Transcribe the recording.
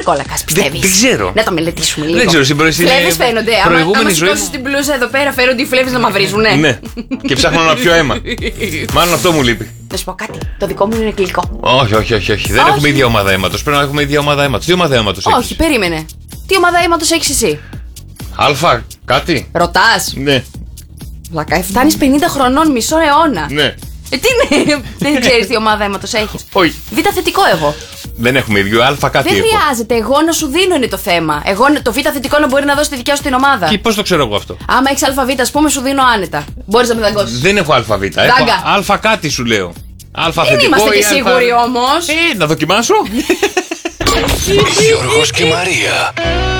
κόλακας, πιστεύεις? Δεν ξέρω. Να το μελετήσουμε λίγο. Δεν ξέρω, φλέβες φαίνονται. Άμα σηκώσεις την μπλούζα εδώ πέρα, φαίνονται οι φλέβες να μαυρίζουνε. Ναι. Και ψάχνω να πιω αίμα. Μάλλον αυτό μου λείπει. Να σου πω κάτι. Το δικό μου είναι γλυκό. Όχι. Δεν έχουμε ίδια ομάδα αίματος. Πρέπει να έχουμε ίδια ομάδα αίματος. Τι ομάδα αίματος έχεις? Όχι, περίμενε. Τι ομάδα αίματος έχεις εσύ? Αλφα, κάτι. Ρωτάς? Ναι. Βλάκα, φτάνεις 50 χρονών, μισό αιώνα. Ναι. Τι είναι, δεν ξέρεις τι ομάδα αίματος έχεις? Όχι. Β θετικό εγώ. Δεν έχουμε ίδιο. Αλφα κάτι Δεν έχω. χρειάζεται, εγώ να σου δίνω είναι το θέμα. Εγώ το Β θετικό να μπορεί να δώσει τη δικιά σου την ομάδα. Και πώς το ξέρω εγώ αυτό? Άμα έχεις ΑΒ, ας πούμε, σου δίνω άνετα. Μπορείς να με δαγκώσεις. Δεν έχω ΑΒ. Έχω Δάγκα. αλφα κάτι σου λέω. Αλφα Δεν θετικό είμαστε ή και σίγουροι όμως. να δοκιμάσω. Γιώργος και Μαρία.